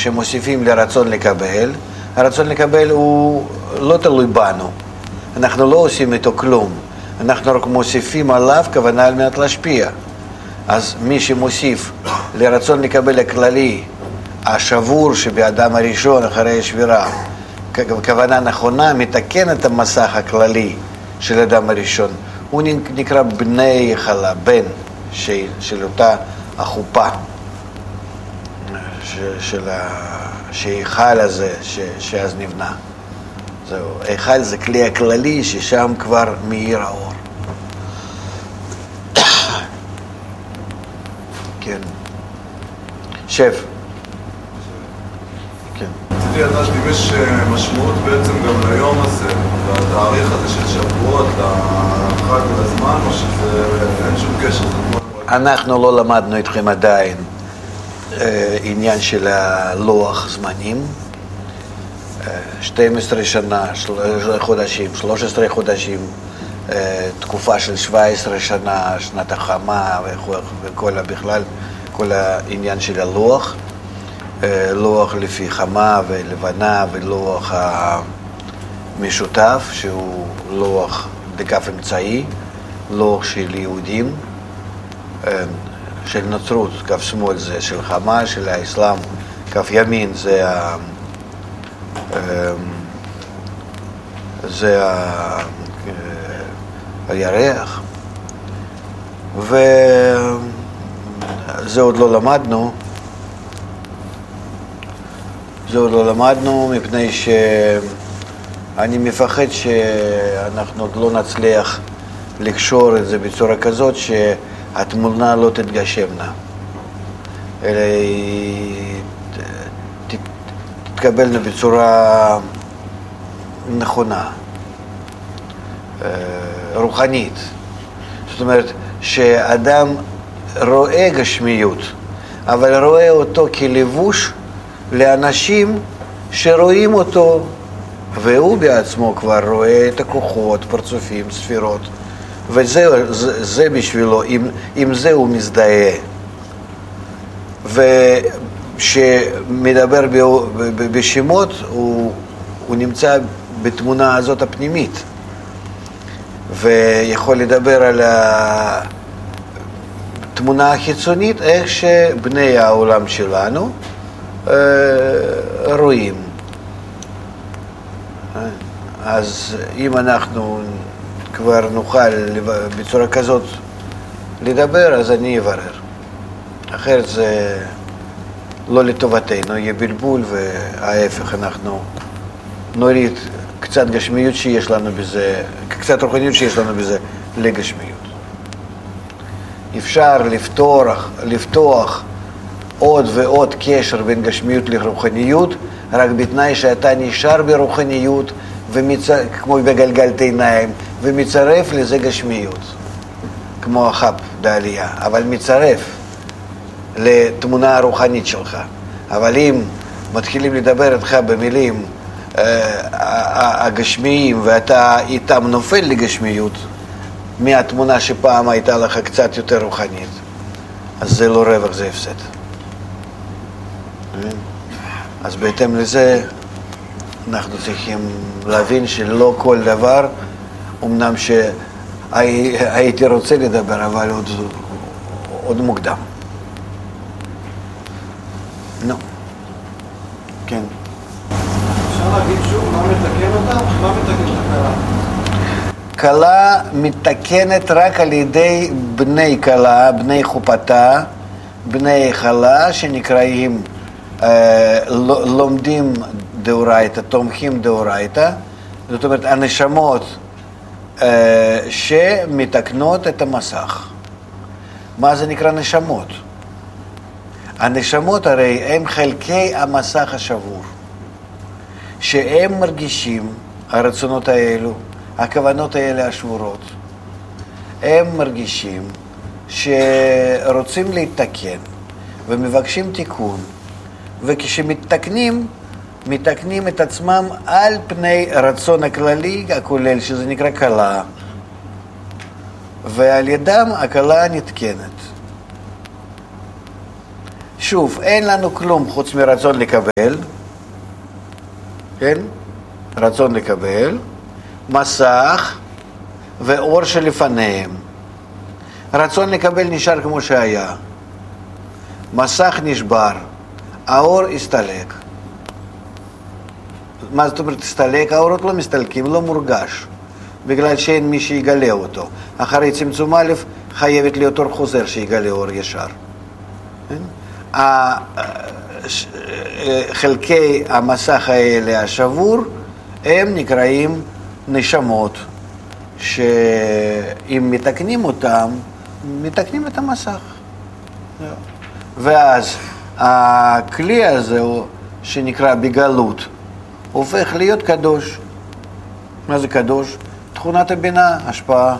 כשמוסיפים לרצון לקבל, הרצון לקבל הוא לא תלוי בנו. אנחנו לא עושים איתו כלום. אנחנו רק מוסיפים עליו כוונה על מנת להשפיע. אז מי שמוסיף לרצון לקבל הכללי, השבור שבאדם הראשון אחרי השבירה, כוונה נכונה, מתקן את המסך הכללי של האדם הראשון. הוא נקרא בני חלה, בן של אותה החופה, שהיכל הזה שאז נבנה. זהו, היכל זה כלי הכללי ששם כבר מאיר האור. כן. שב. כן. רציתי לדעת אם יש משמעות בעצם גם ליום הזה, לתאריך הזה של שבועות, לחג ולזמן, או שזה אין שום קשר? אנחנו לא למדנו איתכם עדיין עניין של הלוח זמנים. 12 שנה, חודשים, 13 חודשים, תקופה של 17 שנה, שנת החמה וכל בכלל, כל העניין של הלוח. לוח לפי חמה ולבנה ולוח המשותף שהוא לוח דקף אמצעי, לוח של יהודים, של נוצרות, כף שמאל זה של חמה, של האסלאם, כף ימין זה הירח, וזה עוד לא למדנו. זה עוד לא למדנו מפני שאני מפחד שאנחנו עוד לא נצליח לקשור את זה בצורה כזאת שהתמונה לא תתגשמנה, אלא היא תתקבלנה בצורה נכונה, רוחנית. זאת אומרת שאדם רואה גשמיות, אבל רואה אותו כלבוש לאנשים שרואים אותו, והוא בעצמו כבר רואה את הכוחות, פרצופים, ספירות, וזה בשבילו, עם זה הוא מזדהה. ושמדבר בשמות, הוא נמצא בתמונה הזאת הפנימית, ויכול לדבר על התמונה החיצונית, איך שבני העולם שלנו רואים. אז אם אנחנו כבר נוכל בצורה כזאת לדבר, אז אני אברר. אחרת זה לא לטובתנו, יהיה בלבול, וההפך, אנחנו נוריד קצת גשמיות שיש לנו בזה, קצת רוחניות שיש לנו בזה לגשמיות. אפשר לפתוח עוד ועוד קשר בין גשמיות לרוחניות, רק בתנאי שאתה נשאר ברוחניות, כמו בגלגל עיניים, ומצרף לזה גשמיות, כמו החב בעלייה, אבל מצרף לתמונה הרוחנית שלך. אבל אם מתחילים לדבר איתך במילים הגשמיים, ואתה איתם נופל לגשמיות, מהתמונה שפעם הייתה לך קצת יותר רוחנית, אז זה לא רווח, זה הפסד. אז בהתאם לזה אנחנו צריכים להבין שלא כל דבר, אמנם שהייתי רוצה לדבר, אבל עוד מוקדם. נו. כן. אפשר להגיד שוב מה מתקן אותה? מה מתקן את הכלה? כלה מתקנת רק על ידי בני כלה, בני חופתה, בני חלה, שנקראים לומדים דאורייתא, תומכים דאורייתא. זאת אומרת, הנשמות שמתקנות את המסך. מה זה נקרא נשמות? הנשמות הרי הם חלקי המסך השבור, שהם מרגישים, הרצונות האלו, הכוונות האלה השבורות, הם מרגישים שרוצים להתקן ומבקשים תיקון, וכשמתקנים, מתקנים את עצמם על פני הרצון הכללי הכולל, שזה נקרא כלה, ועל ידם הכלה נתקנת. שוב, אין לנו כלום חוץ מרצון לקבל, כן? רצון לקבל, מסך ואור שלפניהם. רצון לקבל נשאר כמו שהיה. מסך נשבר, האור הסתלק. מה זאת אומרת הסתלק? האורות לא מסתלקים, לא מורגש, בגלל שאין מי שיגלה אותו. אחרי צמצום א' חייבת להיות אור חוזר שיגלה אור ישר. חלקי המסך האלה השבור הם נקראים נשמות, שאם מתקנים אותם, מתקנים את המסך. ואז הכלי הזה שנקרא בגלות הופך להיות קדוש. מה זה קדוש? תכונת הבינה, השפעה.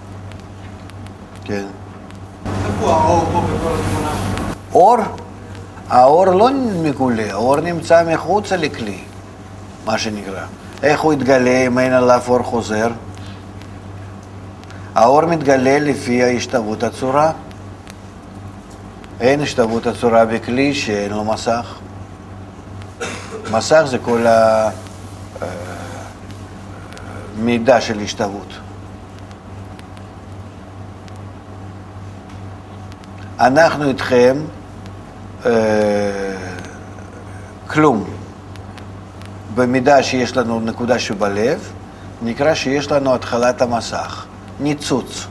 כן. איפה האור פה בכל התמונה? אור? האור לא מגולה, האור נמצא מחוץ לכלי, מה שנקרא. איך הוא יתגלה אם אין עליו אור חוזר? האור מתגלה לפי ההשתוות הצורה. אין השתוות הצורה בכלי שאין לו מסך. מסך זה כל המידע של השתוות. אנחנו איתכם כלום. במידה שיש לנו נקודה שבלב, נקרא שיש לנו התחלת המסך, ניצוץ.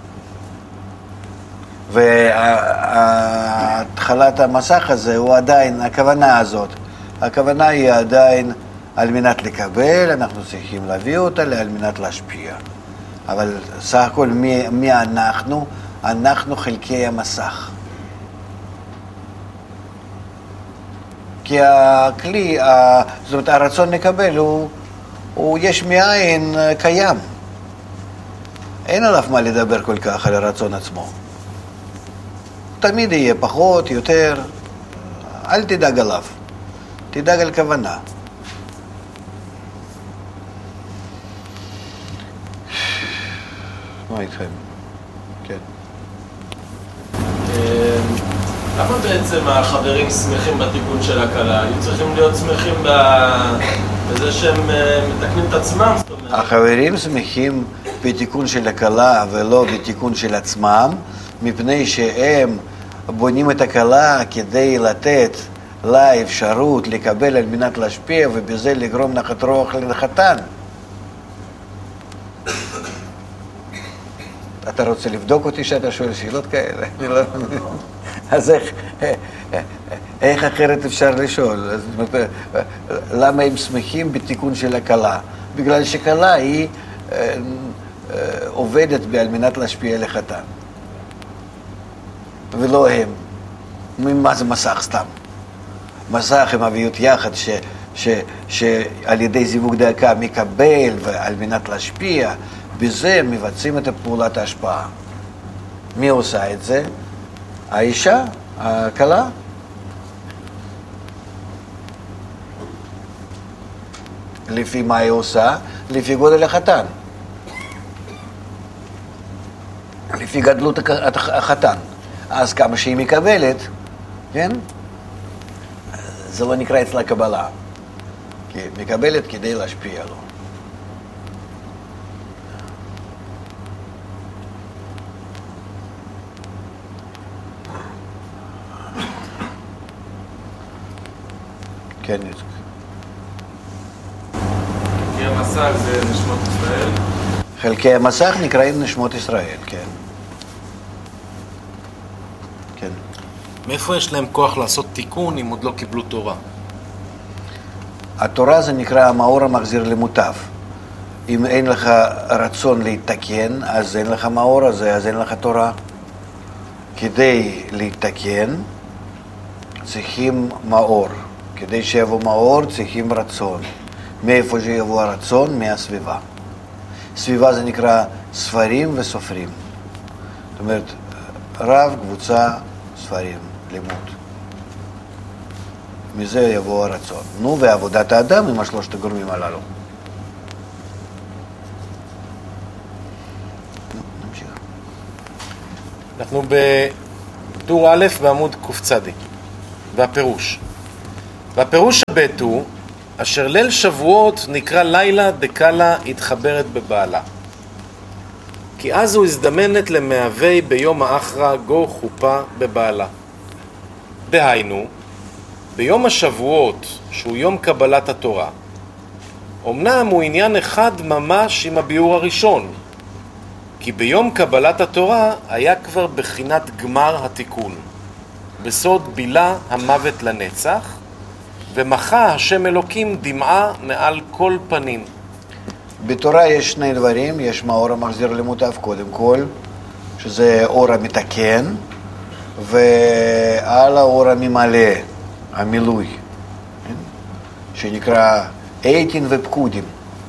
והתחלת המסך הזה הוא עדיין, הכוונה הזאת, הכוונה היא עדיין על מנת לקבל, אנחנו צריכים להביא אותה על מנת להשפיע. אבל סך הכל מי אנחנו? אנחנו חלקי המסך. כי הכלי, זאת אומרת, הרצון לקבל הוא יש מאין קיים. אין עליו מה לדבר כל כך על הרצון עצמו. תמיד יהיה פחות, יותר, אל תדאג עליו. תדאג על כוונה. מה איתכם? כן. למה בעצם החברים שמחים בתיקון של הכלה? היו צריכים להיות שמחים בזה שהם מתקנים את עצמם? החברים שמחים בתיקון של הכלה ולא בתיקון של עצמם, מפני שהם בונים את הכלה כדי לתת לה אפשרות לקבל על מנת להשפיע ובזה לגרום נחת רוח לחתן. אתה רוצה לבדוק אותי שאתה שואל שאלות כאלה? אז איך אחרת אפשר לשאול? למה הם שמחים בתיקון של הכלה? בגלל שכלה היא עובדת על מנת להשפיע לחתן. ולא הם. מה זה מסך סתם? מסך הם מביאות יחד שעל ידי זיווג דקה מקבל ועל מנת להשפיע, בזה מבצעים את פעולת ההשפעה. מי עושה את זה? האישה, הכלה. לפי מה היא עושה? לפי גודל החתן. לפי גדלות החתן. אז כמה שהיא מקבלת, כן? זה לא נקרא אצלה קבלה. כי מקבלת כדי להשפיע לו. כן, יצחק. כי המסך זה נשמות ישראל? חלקי המסך נקראים נשמות ישראל, כן. כן. מאיפה יש להם כוח לעשות תיקון אם עוד לא קיבלו תורה? התורה זה נקרא המאור המחזיר למוטב. אם אין לך רצון להתקן, אז אין לך מאור הזה, אז אין לך תורה. כדי להתקן, צריכים מאור. כדי שיבוא מאור, צריכים רצון. מאיפה שיבוא הרצון? מהסביבה. סביבה זה נקרא ספרים וסופרים. זאת אומרת, רב, קבוצה, ספרים, לימוד. מזה יבוא הרצון. נו, ועבודת האדם עם השלושת הגורמים הללו. נמשיך. אנחנו בטור א' בעמוד קצ"ד. והפירוש הבית הוא, אשר ליל שבועות נקרא לילה דקלה התחברת בבעלה. כי אז הוא הזדמנת למהווי ביום האחרא גו חופה בבעלה. דהיינו, ביום השבועות, שהוא יום קבלת התורה, אמנם הוא עניין אחד ממש עם הביאור הראשון, כי ביום קבלת התורה היה כבר בחינת גמר התיקון, בסוד בילה המוות לנצח, ומחה השם אלוקים דמעה מעל כל פנים. בתורה יש שני דברים, יש מאור המחזיר למוטב קודם כל, שזה אור המתקן, ועל האור הממלא, המילוי, שנקרא עיתין ופקודים.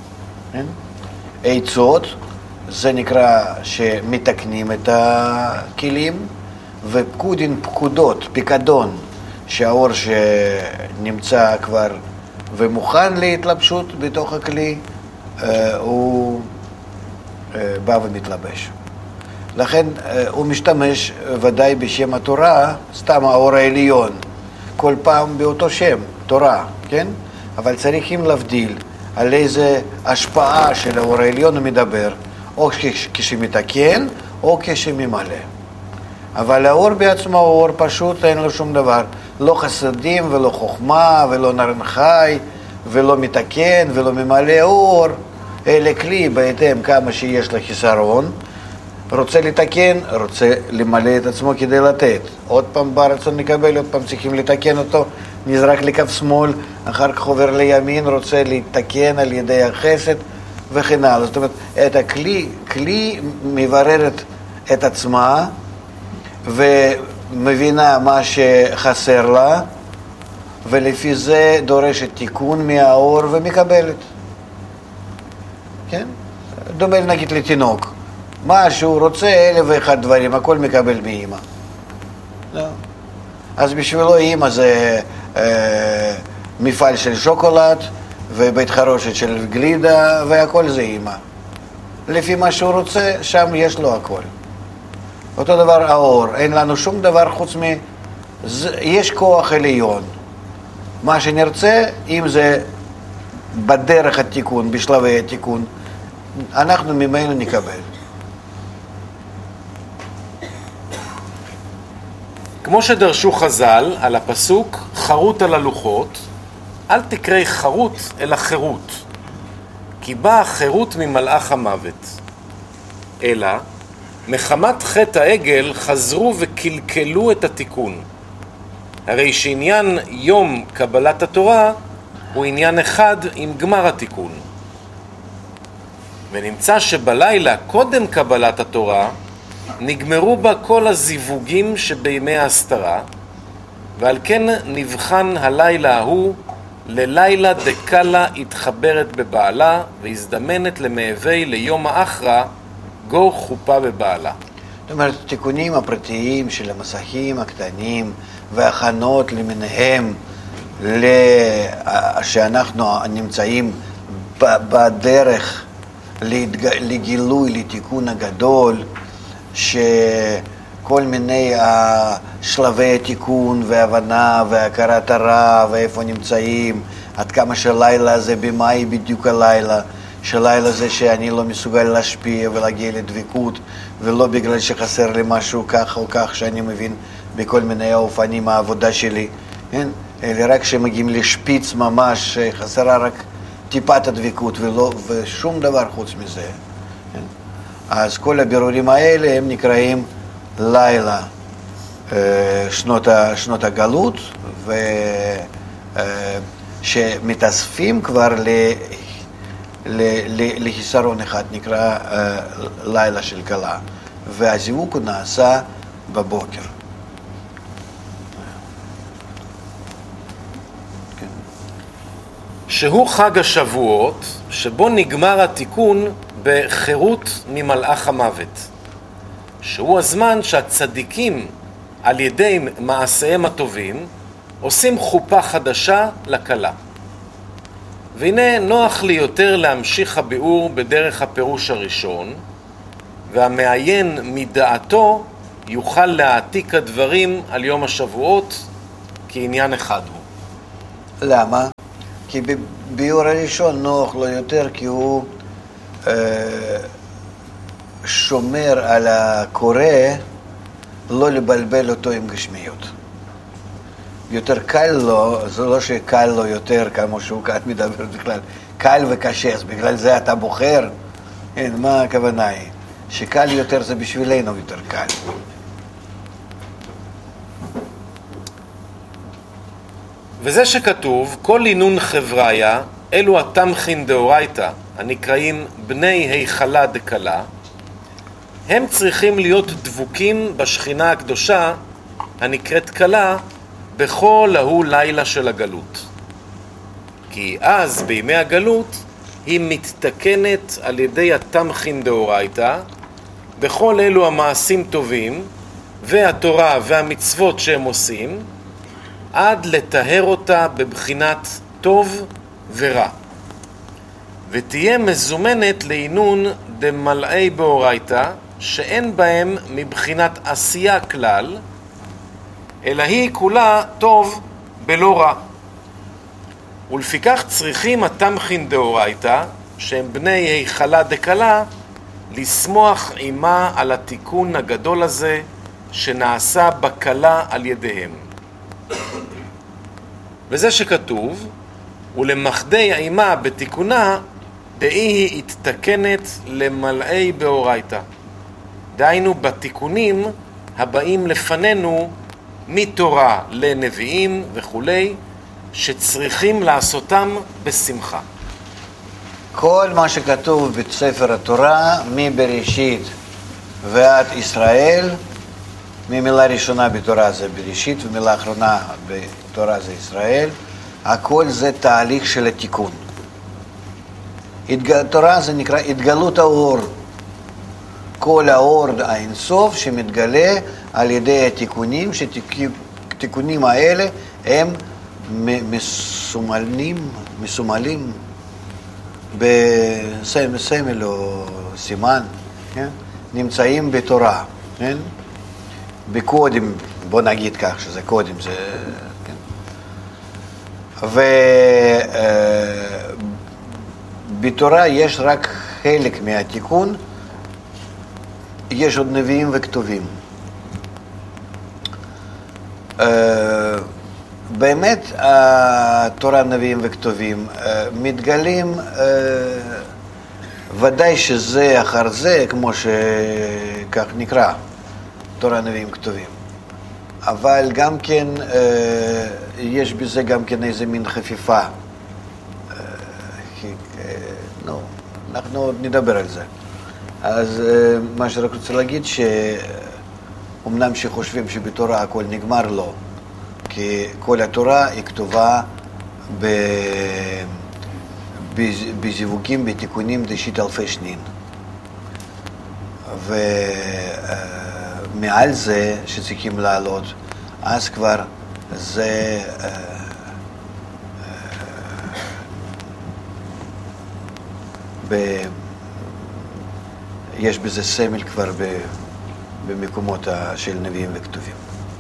עצות, זה נקרא שמתקנים את הכלים, ופקודין פקודות, פיקדון, שהאור שנמצא כבר ומוכן להתלבשות בתוך הכלי, הוא בא ומתלבש. לכן הוא משתמש ודאי בשם התורה, סתם האור העליון, כל פעם באותו שם, תורה, כן? אבל צריכים להבדיל על איזה השפעה של האור העליון הוא מדבר, או כשמתקן או כשממלא. אבל האור בעצמו הוא אור פשוט, אין לו שום דבר, לא חסדים ולא חוכמה ולא נרן חי ולא מתקן ולא ממלא אור, אלא כלי בהתאם כמה שיש לה חיסרון, רוצה לתקן, רוצה למלא את עצמו כדי לתת. עוד פעם בא רצון לקבל, עוד פעם צריכים לתקן אותו, נזרק לקו שמאל, אחר כך עובר לימין, רוצה לתקן על ידי החסד וכן הלאה. זאת אומרת, את הכלי מבררת את עצמה ומבינה מה שחסר לה, ולפי זה דורשת תיקון מהאור ומקבלת. כן? דומה נגיד לתינוק. מה שהוא רוצה, 1,001 דברים, הכל מקבל מאמא. לא. אז בשבילו אמא זה מפעל של שוקולד, ובית חרושת של גלידה, והכל זה אמא. לפי מה שהוא רוצה, שם יש לו הכל. אותו דבר האור, אין לנו שום דבר חוץ יש כוח עליון. מה שנרצה, אם זה בדרך התיקון, בשלבי התיקון, אנחנו ממנו נקבל. כמו שדרשו חז"ל על הפסוק חרוט על הלוחות, אל תקראי חרוט אלא חירות, כי באה חירות ממלאך המוות. אלא מחמת חטא העגל חזרו וקלקלו את התיקון. הרי שעניין יום קבלת התורה הוא עניין אחד עם גמר התיקון. ונמצא שבלילה קודם קבלת התורה נגמרו בה כל הזיווגים שבימי ההסתרה, ועל כן נבחן הלילה ההוא ללילה דקלה התחברת בבעלה והזדמנת למהווי ליום האחרא גו חופה בבעלה. זאת אומרת, תיקונים הפרטיים של המסכים הקטנים והכנות למיניהם שאנחנו נמצאים בדרך לגילוי, לתיקון הגדול, שכל מיני שלבי התיקון והבנה והכרת הרע ואיפה נמצאים, עד כמה שלילה זה במאי בדיוק הלילה, שלילה זה שאני לא מסוגל להשפיע ולהגיע לדבקות, ולא בגלל שחסר לי משהו כך או כך שאני מבין בכל מיני האופנים העבודה שלי, כן? אלא רק שמגיעים לשפיץ ממש, חסרה רק טיפת הדבקות ושום דבר חוץ מזה. כן? אז כל הבירורים האלה הם נקראים לילה שנות הגלות, שמתאספים כבר לחיסרון אחד, נקרא לילה של כלה, והזיווג הוא נעשה בבוקר. שהוא חג השבועות, שבו נגמר התיקון בחירות ממלאך המוות, שהוא הזמן שהצדיקים על ידי מעשיהם הטובים עושים חופה חדשה לכלה. והנה נוח לי יותר להמשיך הביאור בדרך הפירוש הראשון, והמעיין מדעתו יוכל להעתיק הדברים על יום השבועות כי עניין אחד הוא. למה? כי בביאור הראשון נוח לו יותר, כי הוא שומר על הקורא לא לבלבל אותו עם גשמיות. יותר קל לו, זה לא שקל לו יותר כמו שהוא כאן מדבר בכלל, קל וקשה, אז בגלל זה אתה בוחר. אין, מה הכוונה היא? שקל יותר זה בשבילנו יותר קל. וזה שכתוב, כל לינון חבריה, אלו התמחין דאורייתא, הנקראים בני היכלה דקלה, הם צריכים להיות דבוקים בשכינה הקדושה, הנקראת קלה, בכל ההוא לילה של הגלות. כי אז, בימי הגלות, היא מתתקנת על ידי התמחין דאורייתא, בכל אלו המעשים טובים, והתורה והמצוות שהם עושים, עד לטהר אותה בבחינת טוב ורע. ותהיה מזומנת לעינון דמלאי באורייתא, שאין בהם מבחינת עשייה כלל, אלא היא כולה טוב בלא רע. ולפיכך צריכים התמחין דאורייתא, שהם בני היכלה דקלה, לשמוח עימה על התיקון הגדול הזה, שנעשה בקלה על ידיהם. וזה שכתוב, ולמחדי עימה בתיקונה, דאי היא התתקנת למלאי באורייתא. דהיינו בתיקונים הבאים לפנינו מתורה לנביאים וכולי, שצריכים לעשותם בשמחה. כל מה שכתוב בספר התורה, מבראשית ועד ישראל, ממילה ראשונה בתורה זה בראשית ומילה אחרונה בתורה זה ישראל, הכל זה תהליך של התיקון. תורה זה נקרא התגלות האור. כל האור האינסוף שמתגלה על ידי התיקונים, שהתיקונים האלה הם מסומלים בסמל או סימן, כן? נמצאים בתורה, כן? בקודים, בוא נגיד כך שזה קודים, זה, כן? ובתורה יש רק חלק מהתיקון, יש עוד נביאים וכתובים. באמת התורה, נביאים וכתובים מתגלים, ודאי שזה אחר זה, כמו שכך נקרא, תורה, נביאים, כתובים. אבל גם כן יש בזה גם כן איזה מין חפיפה. אנחנו עוד נדבר על זה. אז מה שרק רוצה להגיד, שאומנם שחושבים שבתורה הכל נגמר, לא. כי כל התורה היא כתובה בזיווגים, בתיקונים דשית אלפי שנין. ומעל זה שצריכים לעלות, אז כבר זה יש בזה סמל כבר במקומות של נביאים וכתובים.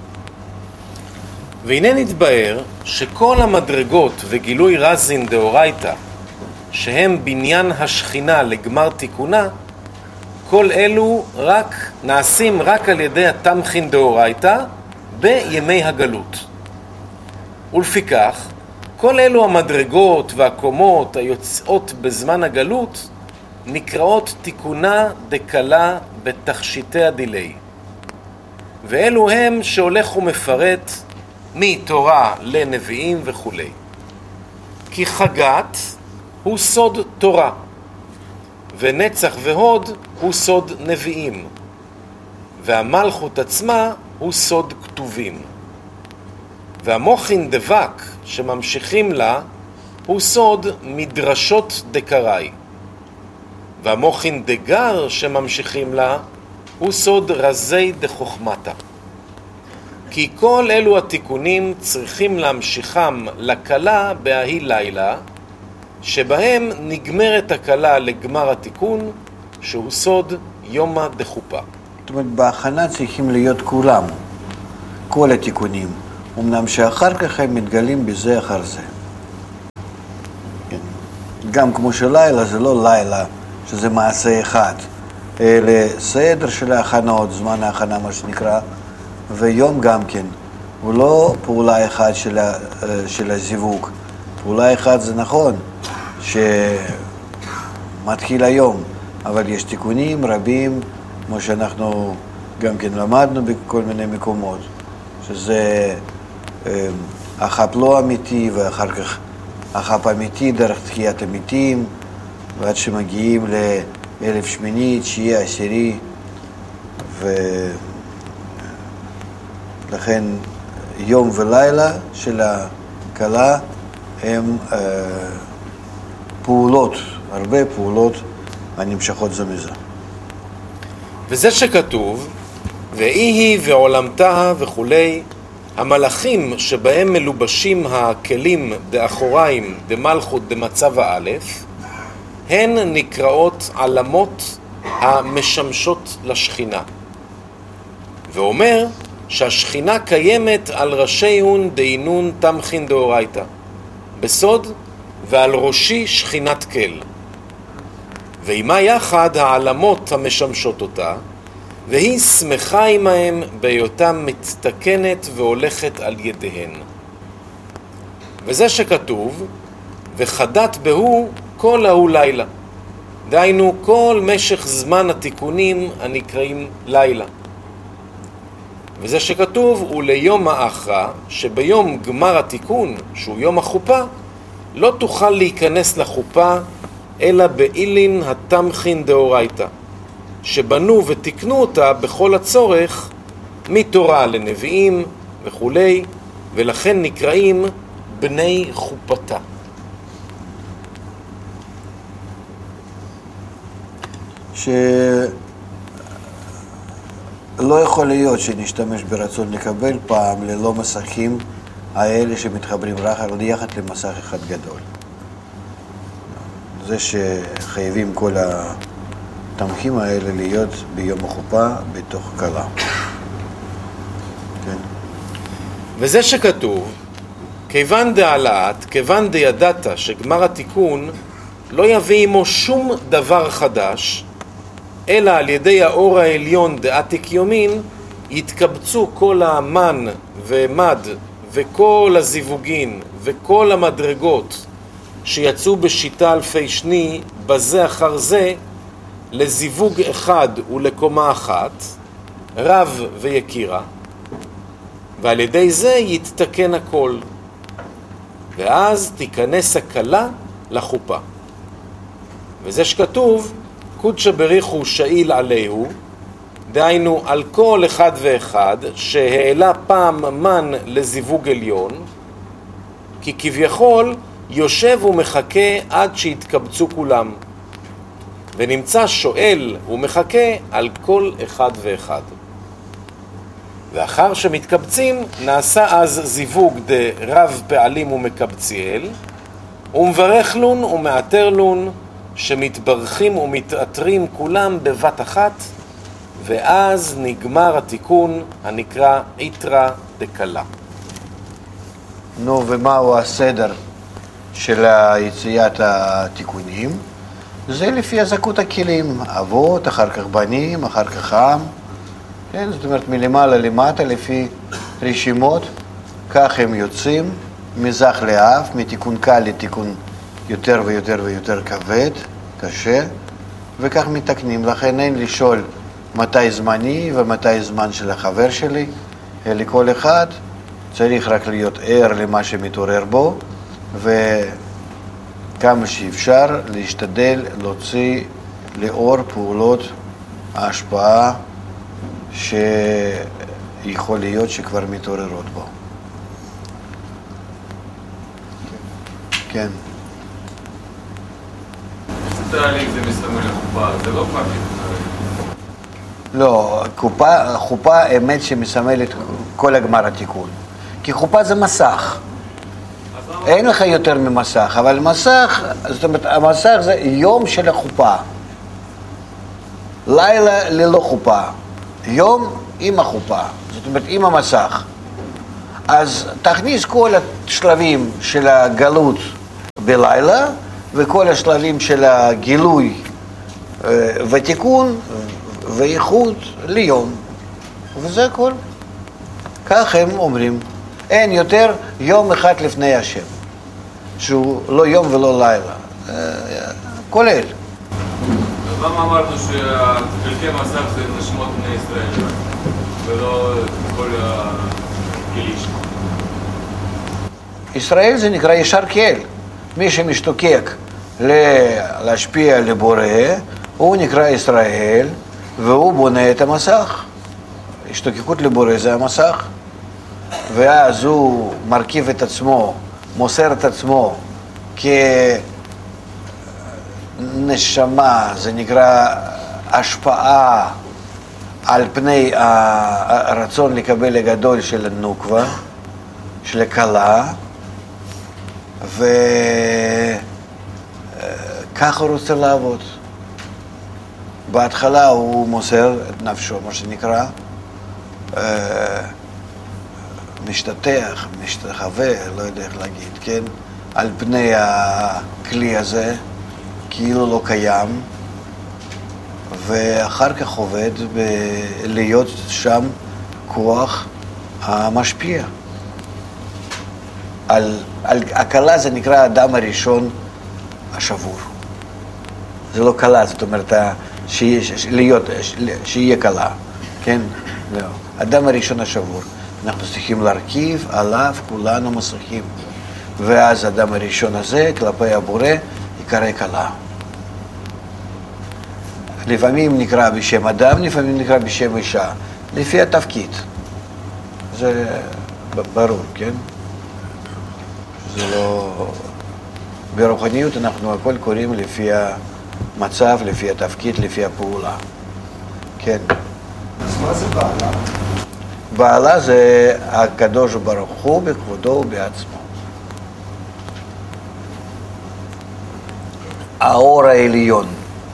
והנה נתבהר שכל המדרגות וגילוי רזין דאורייתא, שהם בניין השכינה לגמר תיקונה, כל אלו נעשים רק על ידי התמחין דאורייתא בימי הגלות. ולפיכך, כל אלו המדרגות והקומות היוצאות בזמן הגלות, נקראות תיקונה דקלה בתכשיטי הדילי. ואלו הם שהולך ומפרט מתורה לנביאים וכו'. כי חגת הוא סוד תורה, ונצח והוד הוא סוד נביאים, והמלכות עצמה הוא סוד כתובים. והמוחין דבק שממשיכים לה הוא סוד מדרשות דקראי. והמוחין דגר שממשיכים לה הוא סוד רזי דחוכמתה. כי כל אלו התיקונים צריכים להמשיכם לקלה בהי לילה, שבהם נגמרת הקלה לגמר התיקון, שהוא סוד יומא דחופה. זאת אומרת, בהכנה צריכים להיות כולם, כל התיקונים. אמנם שאחר כך הם מתגלים בזה אחר זה. כן. גם כמו שלילה זה לא לילה, שזה מעשה אחד, אלא סדר של ההכנות, זמן ההכנה מה שנקרא, ויום גם כן. הוא לא פעולה אחת של הזיווג. פעולה אחת זה נכון, שמתחיל היום, אבל יש תיקונים רבים, כמו שאנחנו גם כן למדנו בכל מיני מקומות, שזה החפ לא אמיתי, ואחר כך החפ אמיתי דרך תחיית המתים, ועד שמגיעים ל1000 שמינית, 9, 10, ולכן יום ולילה של הכלה הם פעולות, הרבה פעולות הנמשכות זו מזה. וזה שכתוב, והיא ועולמתה וכולי, המלאכים שבהם מלובשים הכלים דאחוריים דמלכות דמצב האלף, הן נקראות עלמות המשמשות לשכינה. ואומר שהשכינה קיימת על ראשי הון דהינון תמכין דאורייתא, בסוד ועל ראשי שכינת כל. ועימה יחד העלמות המשמשות אותה, והיא שמחה עמהם בהיותה מתתקנת והולכת על ידיהן. וזה שכתוב, וחדת בהו כל ההוא לילה. דהיינו כל משך זמן התיקונים הנקראים לילה. וזה שכתוב הוא ליום האחרא, שביום גמר התיקון, שהוא יום החופה, לא תוכל להיכנס לחופה, אלא באילין התמכין דאורייתא, שבנו ותקנו אותה בכל הצורך, מתורה לנביאים וכולי, ולכן נקראים בני חופתה. לא יכול להיות שנשתמש ברצון לקבל פעם ללא מסכים האלה שמתחברים יחד למסך אחד גדול. זה שחייבים כל התמכים האלה להיות ביום החופה בתוך כלה. כן. וזה שכתוב, כיוון דעלת, כיוון דידעת שגמר התיקון לא יביא עמו שום דבר חדש, אלא על ידי האור העליון דעתיק יומין, יתקבצו כל המן ומד וכל הזיווגין וכל המדרגות שיצאו בשיטה אלפי שני בזה אחר זה לזיווג אחד ולקומה אחת, רב ויקירה, ועל ידי זה יתתקן הכל, ואז תיכנס הכלה לחופה. וזה שכתוב, קודשא בריחו שאיל עליהו, דהיינו על כל אחד ואחד שהעלה פעם מן לזיווג עליון, כי כביכול יושב ומחכה עד שיתקבצו כולם, ונמצא שואל ומחכה על כל אחד ואחד. ואחר שמתקבצים נעשה אז זיווג דרב פעלים ומקבציאל, ומברך לון ומעטר לון, שמתברכים ומתעטרים כולם בבת אחת, ואז נגמר התיקון הנקרא איתרא דקלה. נו, ומהו הסדר של יציאת התיקונים? זה לפי הזכות הכלים, אבות, אחר כך בנים, אחר כך עם, כן? זאת אומרת מלמעלה למטה לפי רשימות, כך הם יוצאים מזך לאף, מתיקון קל לתיקון יותר ויותר ויותר כבד, קשה, וכך מתקנים. לכן אין לשאול מתי זמני ומתי זמן של החבר שלי, אלא כל אחד צריך רק להיות ער למה שמתעורר בו, וכמה שאפשר להשתדל להוציא לאור פעולות ההשפעה שיכול להיות שכבר מתעוררות בו. כן. תהליך זה מסתמל לחופה, זה לא פרקטי. לא, חופה אמת שמסמלת כל הגמר התיקון. כי חופה זה מסך. אין לך יותר ממסך, אבל מסך, זאת אומרת, המסך זה יום של החופה. לילה ללא חופה. יום עם החופה, זאת אומרת, עם המסך. אז תכניס כל השלבים של הגלות בלילה, וכל השלבים של הגילוי ותיקון ואיחוד ליום. וזה הכל. כך הם אומרים. אין יותר יום אחד לפני השם, שהוא לא יום ולא לילה. כולל. למה אמרנו שחלקי מסך זה נשמות בני ישראל, ולא כל הכלים? ישראל זה נקרא ישר כאל. מי שמשתוקק להשפיע לבורא, הוא נקרא ישראל, והוא בונה את המסך. השתוקקות לבורא זה המסך. ואז הוא מרכיב את עצמו, מוסר את עצמו כנשמה, זה נקרא השפעה על פני הרצון לקבל הגדול של הנוקבה, של הכלה, וככה הוא רוצה לעבוד. בהתחלה הוא מוסר את נפשו, מה שנקרא, משתתח, משתחווה, לא יודע איך להגיד, כן? על פני הכלי הזה, כאילו לא קיים, ואחר כך עובד להיות שם כוח המשפיע. הכלה זה נקרא האדם הראשון השבור. זה לא כלה, זאת אומרת, שיהיה כלה, כן? לא. האדם הראשון השבור. אנחנו צריכים להרכיב עליו כולנו מסכים. ואז האדם הראשון הזה, כלפי הבורא, יקרא כלה. לפעמים נקרא בשם אדם, לפעמים נקרא בשם אישה. לפי התפקיד. זה ברור, כן? זה לא... ברוחניות אנחנו הכל קוראים לפי המצב, לפי התפקיד, לפי הפעולה. כן. אז מה זה בעלה? בעלה זה הקדוש ברוך הוא בכבודו ובעצמו. האור העליון,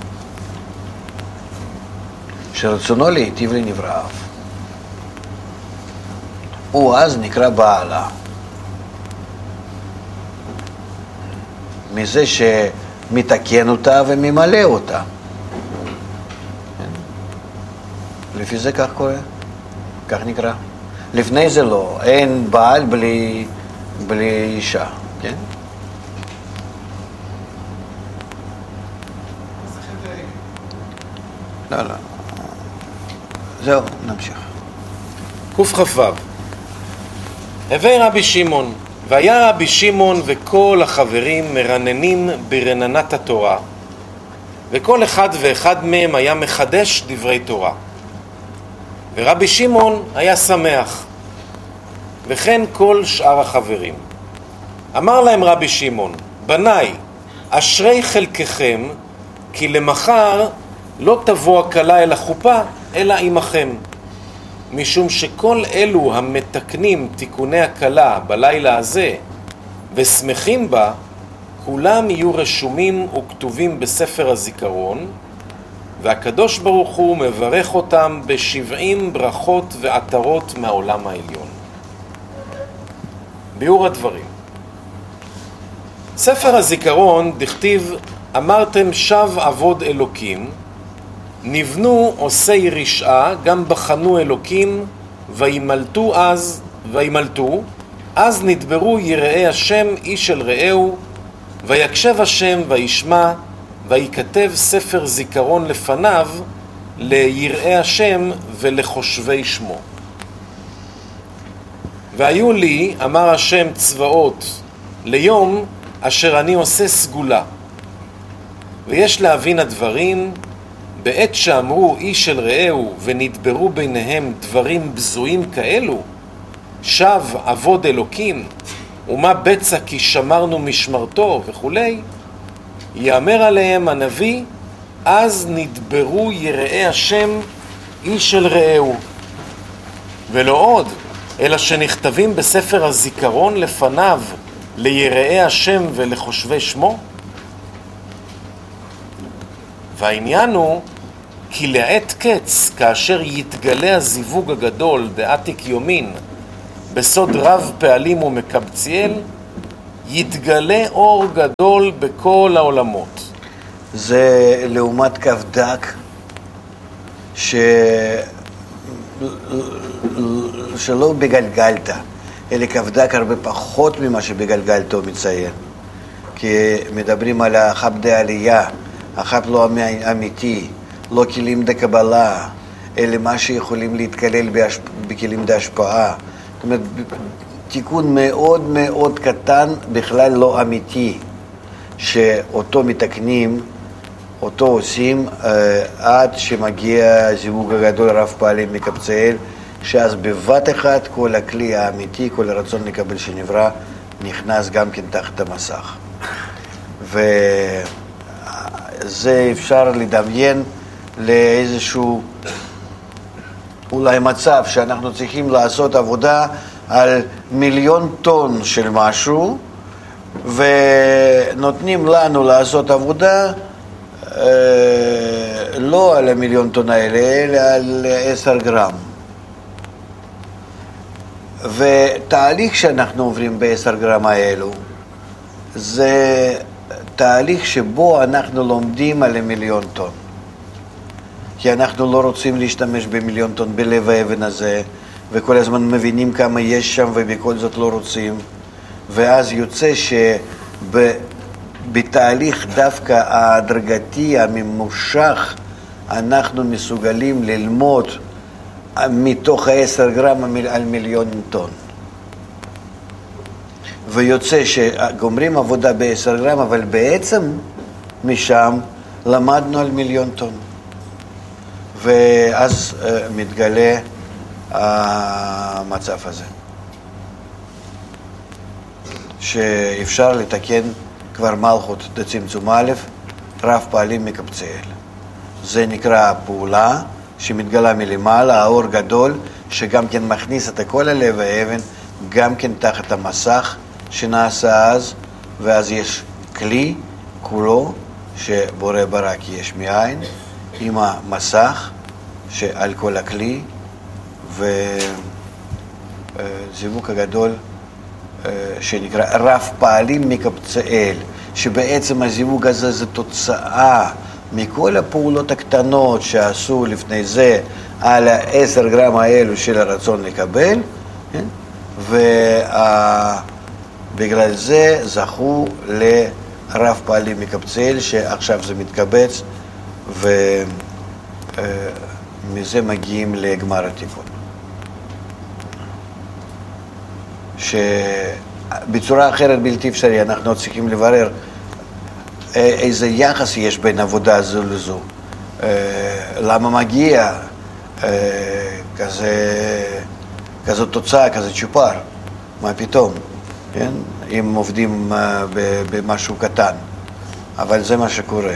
שרצונו להיטיב לנבראיו. הוא אז נקרא בעלה. מזה שמתקן אותה וממלא אותה. לפי זה כך קורה. כך נקרא. לפני זה לא, אין בעל בלי אישה, כן? לא. זהו, נמשיך. קכ"ו. הווי רבי שמעון, והיה רבי שמעון וכל החברים מרננים ברננת התורה, וכל אחד ואחד מהם היה מחדש דברי תורה. ורבי שמעון היה שמח, וכן כל שאר החברים. אמר להם רבי שמעון, בניי, אשרי חלקכם, כי למחר לא תבוא הכלה אל החופה, אלא עמכם. משום שכל אלו המתקנים תיקוני הכלה בלילה הזה, ושמחים בה, כולם יהיו רשומים וכתובים בספר הזיכרון, והקדוש ברוך הוא מברך אותם ב70 ברכות ועטרות מהעולם העליון. ביאור הדברים. ספר הזיכרון דכתיב, אמרתם שב עבוד אלוקים, נבנו עושי רשעה, גם בחנו אלוקים, וימלטו, אז נדברו יראי השם איש אל רעהו, ויקשב השם וישמע, ויכתב ספר זיכרון לפניו ליראי השם ולחושבי שמו. והיו לי, אמר השם צבאות, ליום אשר אני עושה סגולה. ויש להבין הדברים, בעת שאמרו איש אל רעהו ונדברו ביניהם דברים בזויים כאלו, שב עבוד אלוקים, ומה בצע כי שמרנו משמרתו וכולי, יאמר עליהם הנביא, אז נדברו יראי השם איש אל רעהו. ולא עוד, אלא שנכתבים בספר הזיכרון לפניו ליראי השם ולחושבי שמו. והעניין הוא כי לעת קץ, כאשר יתגלה הזיווג הגדול בעתיק יומין בסוד רב פעלים ומקבציאל, יתגלה אור גדול בכל העולמות. זה לעומת כף דק שלא בגלגלת, אלא כף דק הרבה פחות ממה שבגלגלתו מציין. כי מדברים על החב עלייה, החב לא אמיתי, לא כלים דקבלה, אלא מה שיכולים להתקלל בכלים דהשפעה. זאת אומרת, תיקון מאוד מאוד קטן, בכלל לא אמיתי, שאותו מתקנים, אותו עושים עד שמגיע זיווג הגדול רב פעלים מקבצאל, שאז בבת אחת כל הכלי האמיתי, כל הרצון לקבל שנברא, נכנס גם כן תחת המסך. וזה אפשר לדמיין לאיזשהו אולי מצב שאנחנו צריכים לעשות עבודה על 1,000,000 טון של משהו, ונותנים לנו לעשות עבודה לא על 1,000,000 טון האלה, אלא על 10 גרם. ותהליך שאנחנו עוברים ב10 גרם האלו, זה תהליך שבו אנחנו לומדים על 1,000,000 טון. כי אנחנו לא רוצים להשתמש ב1,000,000 טון בלב האבן הזה, וכל הזמן מבינים כמה יש שם ובכל זאת לא רוצים. ואז יוצא שבתהליך דווקא ההדרגתי, הממושך, אנחנו מסוגלים ללמוד מתוך 10 גרם על 1,000,000 טון. ויוצא שגומרים עבודה ב10 גרם, אבל בעצם משם למדנו על 1,000,000 טון. ואז מתגלה המצב הזה, שאפשר לתקן כבר מלכות דצמצום א', רב פעלים מקבצאל. זה נקרא הפעולה שמתגלה מלמעלה, האור גדול, שגם כן מכניס את הכל ללב האבן, גם כן תחת המסך שנעשה אז, ואז יש כלי כולו שבורא ברא כי יש מאין, עם המסך שעל כל הכלי, וזיווג הגדול שנקרא רב פעלים מקבצאל, שבעצם הזיווג הזה זה תוצאה מכל הפעולות הקטנות שעשו לפני זה על 10 גרם האלו של הרצון לקבל, כן? ובגלל זה זכו לרב פעלים מקבצאל, שעכשיו זה מתקבץ, ומזה מגיעים לגמר התיקון. שבצורה אחרת בלתי אפשרי אנחנו צריכים לברר איזה יחס יש בין עבודה זו לזו, למה מגיע כזאת תוצאה, כזה צ'ופר, מה פתאום, כן? אם עובדים במשהו קטן, אבל זה מה שקורה.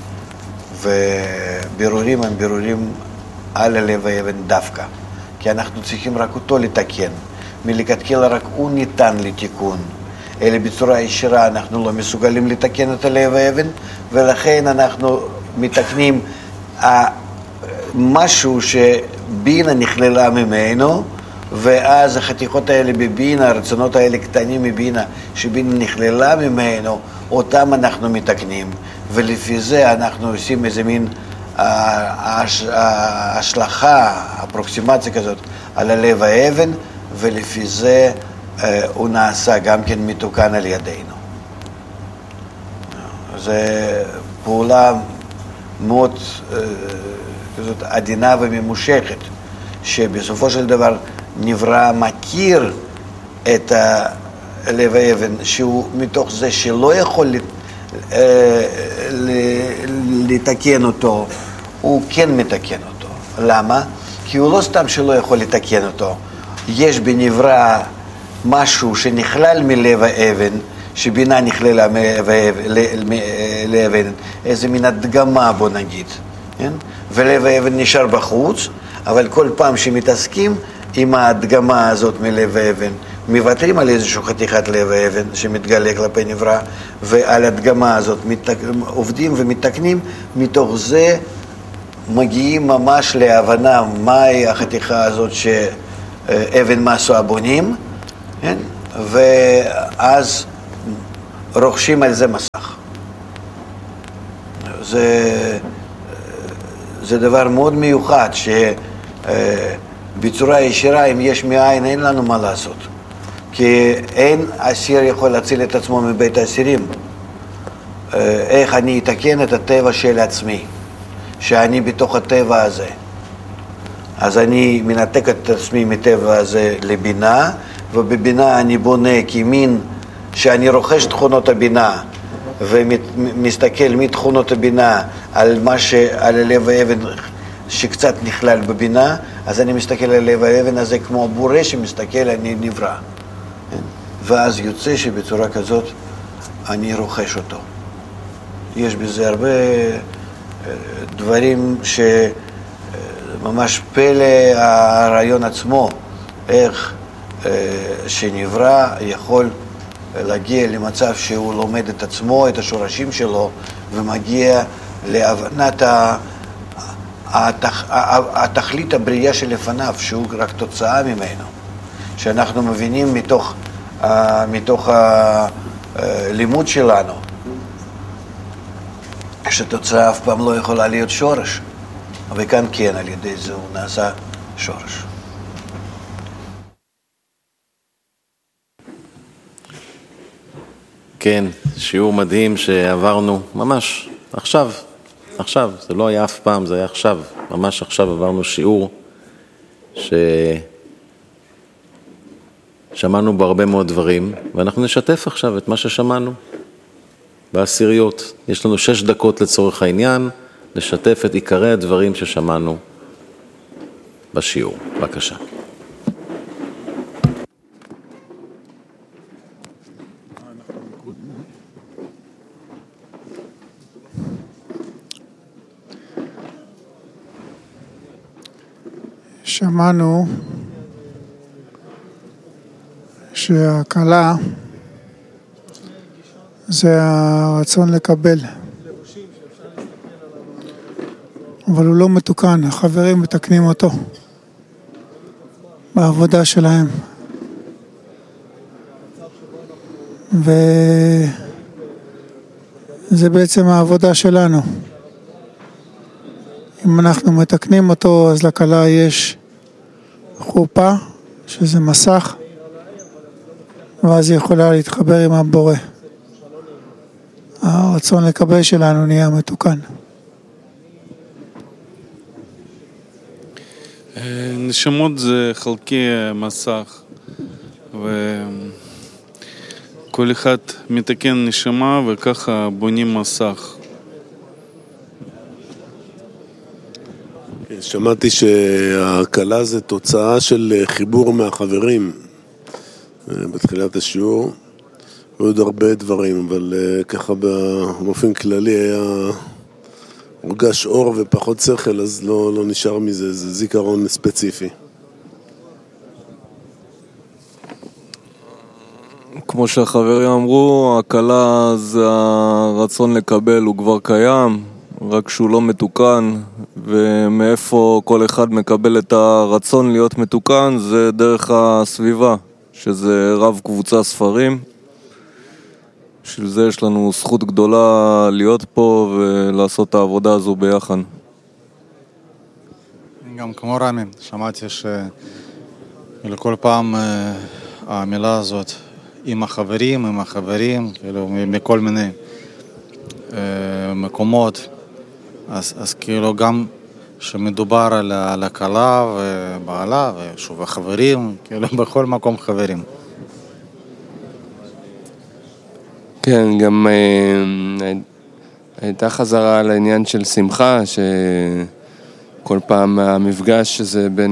ובירורים הם בירורים על הלב האבן דווקא, כי אנחנו צריכים רק אותו לתקן. מלכתחילה רק הוא ניתן לתיקון, אלא בצורה ישירה אנחנו לא מסוגלים לתקן את הלב האבן, ולכן אנחנו מתקנים משהו שבינה נכללה ממנו, ואז החתיכות האלה בבינה, הרצונות האלה קטנים מבינה, שבינה נכללה ממנו, אותם אנחנו מתקנים, ולפי זה אנחנו עושים איזה מין השלכה, אפרוקסימציה כזאת על הלב האבן, ולפי זה הוא נעשה גם כן מתוקן על ידינו. זו פעולה מאוד כזאת עדינה וממושכת, שבסופו של דבר נברא מכיר את הלב האבן, שהוא מתוך זה שלא יכול לתקן אותו, הוא כן מתקן אותו. למה? כי הוא לא סתם שלא יכול לתקן אותו, יש בנברא משהו שנכלל מלב האבן, שבינה נכללה לאבן, איזה מין הדגמה בוא נגיד, כן? ולב האבן נשאר בחוץ, אבל כל פעם שמתעסקים עם ההדגמה הזאת מלב האבן, מוותרים על איזושהי חתיכת לב האבן שמתגלה כלפי נברא, ועל הדגמה הזאת עובדים ומתקנים, מתוך זה מגיעים ממש להבנה מהי החתיכה הזאת אבן מסו הבונים, כן? ואז רוכשים על זה מסך. זה דבר מאוד מיוחד, שבצורה ישירה, אם יש מאין, אין לנו מה לעשות. כי אין אסיר יכול להציל את עצמו מבית האסירים. איך אני אתקן את הטבע של עצמי, שאני בתוך הטבע הזה. אז אני מנתק את עצמי מטבע הזה לבינה, ובבינה אני בונה כמין שאני רוכש תכונות הבינה, ומסתכל מתכונות הבינה על הלב האבן שקצת נכלל בבינה, אז אני מסתכל על הלב האבן הזה כמו בורא שמסתכל, אני נברא. ואז יוצא שבצורה כזאת אני רוכש אותו. יש בזה הרבה דברים שממש פלא הרעיון עצמו, איך שנברא יכול להגיע למצב שהוא לומד את עצמו, את השורשים שלו, ומגיע להבנת התכלית הבריאה שלפניו, שהוא רק תוצאה ממנו, שאנחנו מבינים מתוך הלימוד שלנו, שתוצאה אף פעם לא יכולה להיות שורש, וכאן כן, על ידי זה הוא נעשה שורש. כן, שיעור מדהים שעברנו ממש עכשיו, זה לא היה אף פעם, זה היה עכשיו, ממש עכשיו עברנו שיעור ששמענו בו הרבה מאוד דברים, ואנחנו נשתף עכשיו את מה ששמענו בעשיריות. יש לנו 6 דקות לצורך העניין, לשתף את עיקרי הדברים ששמענו בשיעור. בבקשה. שמענו שהקלה זה הרצון לקבל, אבל הוא לא מתוקן, החברים מתקנים אותו בעבודה שלהם, וזה בעצם העבודה שלנו. אם אנחנו מתקנים אותו, אז לקלה יש חופה, שזה מסך, ואז היא יכולה להתחבר עם הבורא. הרצון לקבל שלנו נהיה מתוקן. נשמות זה חלקי מסך, וכל אחד מתקן נשמה וככה בונים מסך. שמעתי שהקלה זה תוצאה של חיבור מהחברים בתחילת השיעור, ועוד הרבה דברים, אבל ככה באופן כללי היה הורגש אור ופחות שכל, אז לא נשאר מזה, זה זיכרון ספציפי. כמו שהחברים אמרו, הקלה זה הרצון לקבל, הוא כבר קיים, רק שהוא לא מתוקן, ומאיפה כל אחד מקבל את הרצון להיות מתוקן, זה דרך הסביבה, שזה רב קבוצה ספרים. בשביל זה יש לנו זכות גדולה להיות פה ולעשות את העבודה הזו ביחד. גם כמו רמי, שמעתי שלכל פעם המילה הזאת עם החברים, כאילו מכל מיני מקומות, אז כאילו גם שמדובר על הקלה ובעלה ושוב החברים, כאילו בכל מקום חברים. כן, גם הייתה חזרה על העניין של שמחה, שכל פעם המפגש הזה בין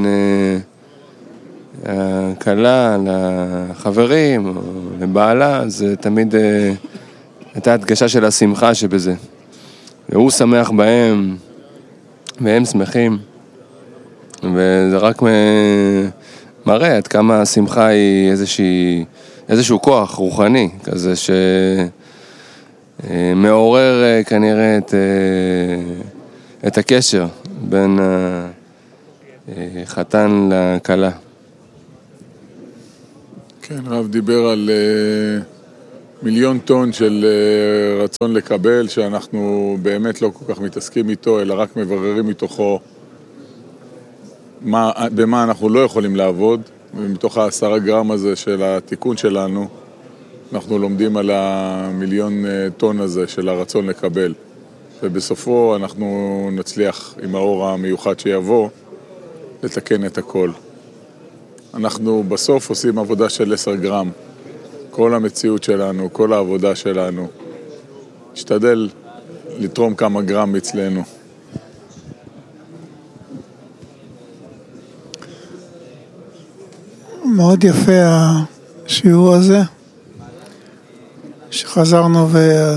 הקלה לחברים או לבעלה, זה תמיד הייתה הדגשה של השמחה שבזה. והוא שמח בהם, והם שמחים, וזה רק מראה עד כמה השמחה היא איזשהו כוח רוחני, כזה שמעורר כנראה את הקשר בין החתן לקלה. כן, רב דיבר על מיליון טון של רצון לקבל, שאנחנו באמת לא כל כך מתעסקים איתו, אלא רק מבררים מתוכו במה אנחנו לא יכולים לעבוד, ומתוך 10 גרם הזה של התיקון שלנו, אנחנו לומדים על המיליון טון הזה של הרצון לקבל. ובסופו אנחנו נצליח עם האור המיוחד שיבוא לתקן את הכל. אנחנו בסוף עושים עבודה של 10 גרם. כל המציאות שלנו, כל העבודה שלנו. נשתדל לתרום כמה גרם אצלנו. מאוד יפה השיעור הזה, שחזרנו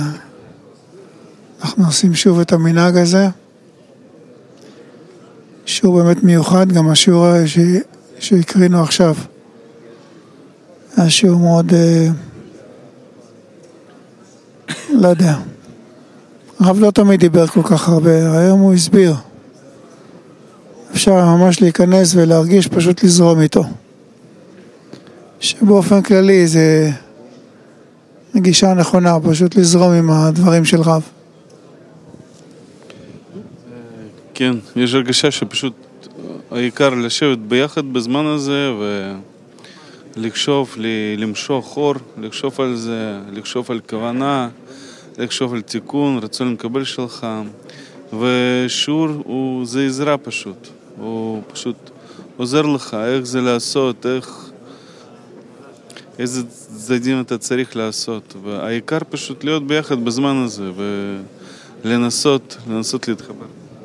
ואנחנו עושים שוב את המנהג הזה. שיעור באמת מיוחד, גם השיעור שהקרינו עכשיו. היה שיעור מאוד, לא יודע. הרב לא תמיד דיבר כל כך הרבה, היום הוא הסביר. אפשר ממש להיכנס ולהרגיש, פשוט לזרום איתו. שבאופן כללי זה גישה נכונה, פשוט לזרום עם הדברים של רב. כן, יש הרגשה שפשוט העיקר לשבת ביחד בזמן הזה ולחשוב, למשוך אור, לחשוב על זה, לחשוב על כוונה, לחשוב על תיקון, רצון לקבל שלך. ושיעור זה עזרה פשוט, הוא פשוט עוזר לך איך זה לעשות, איזה צדדים אתה צריך לעשות. והעיקר פשוט להיות ביחד בזמן הזה ולנסות להתחבר.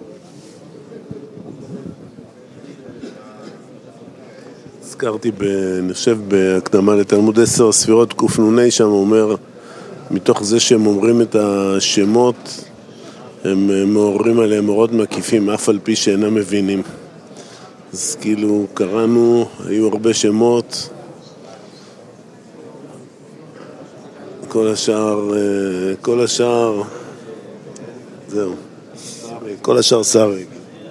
הזכרתי, אני חושב, בהקדמה לתלמוד 10 ספירות קנ"ה, שם אומר, מתוך זה שהם אומרים את השמות, הם מעוררים עליהם אורות מקיפים, אף על פי שאינם מבינים. אז כאילו קראנו, היו הרבה שמות, כל השאר, זהו, כל השאר סרג.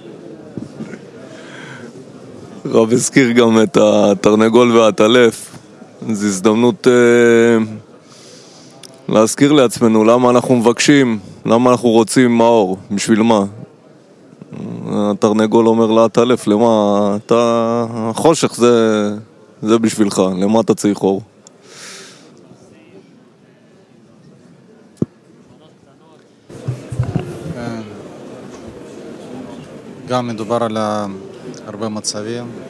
רב הזכיר גם את התרנגול והטלף. זו הזדמנות להזכיר לעצמנו למה אנחנו מבקשים, למה אנחנו רוצים מאור, בשביל מה. התרנגול אומר לטלף, למה החושך זה בשבילך, למה אתה צריך אור. גם מדובר על הרבה מצבים.